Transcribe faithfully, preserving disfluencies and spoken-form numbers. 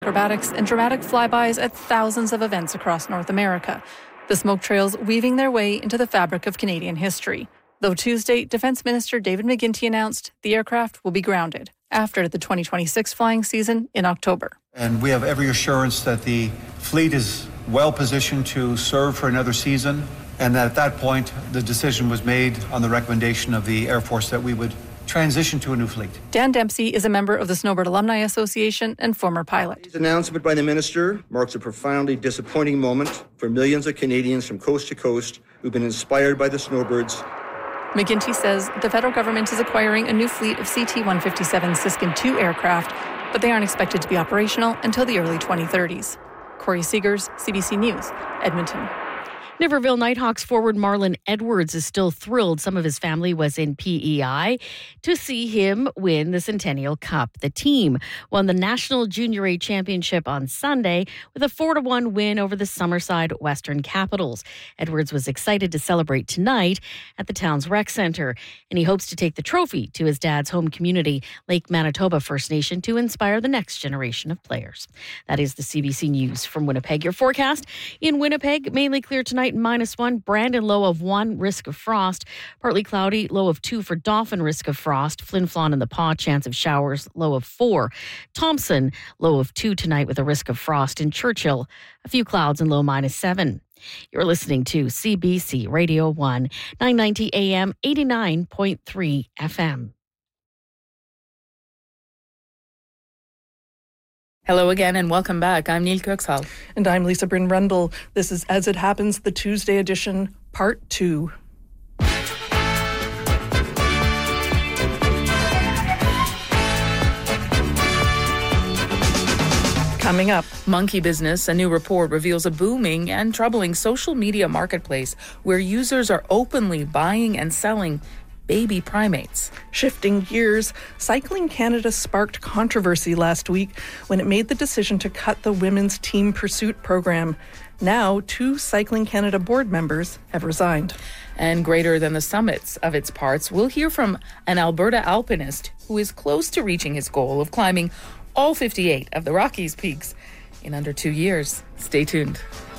acrobatics and dramatic flybys at thousands of events across North America. The smoke trails weaving their way into the fabric of Canadian history. Though Tuesday, Defence Minister David McGuinty announced the aircraft will be grounded after the twenty twenty-six flying season in October. And we have every assurance that the fleet is well positioned to serve for another season, and that at that point, the decision was made on the recommendation of the Air Force that we would transition to a new fleet. Dan Dempsey is a member of the Snowbird Alumni Association and former pilot. This announcement by the minister marks a profoundly disappointing moment for millions of Canadians from coast to coast who've been inspired by the Snowbirds. McGuinty says the federal government is acquiring a new fleet of C T one fifty-seven Siskin two aircraft, but they aren't expected to be operational until the early twenty thirties. Corey Seegers, C B C News, Edmonton. Niverville Nighthawks forward Marlon Edwards is still thrilled some of his family was in P E I to see him win the Centennial Cup. The team won the National Junior A Championship on Sunday with a four to one win over the Summerside Western Capitals. Edwards was excited to celebrate tonight at the town's rec centre, and he hopes to take the trophy to his dad's home community, Lake Manitoba First Nation, to inspire the next generation of players. That is the C B C News from Winnipeg. Your forecast in Winnipeg, mainly clear tonight, minus one. Brandon, low of one, risk of frost. Partly cloudy, low of two for Dauphin, risk of frost. Flin Flon and the Paw, chance of showers, low of four. Thompson, low of two tonight with a risk of frost. In Churchill, a few clouds and low minus seven. You're listening to C B C Radio one, nine ninety A M, eighty-nine point three F M. Hello again and welcome back. I'm Neil Kirksall. And I'm Lisa Bryn Rundle. This is As It Happens, the Tuesday edition, part two. Coming up, Monkey Business, a new report reveals a booming and troubling social media marketplace where users are openly buying and selling baby primates. Shifting gears, Cycling Canada sparked controversy last week when it made the decision to cut the women's team pursuit program. Now, two Cycling Canada board members have resigned. And greater than the summits of its parts, we'll hear from an Alberta alpinist who is close to reaching his goal of climbing all fifty-eight of the Rockies peaks in under two years. Stay tuned.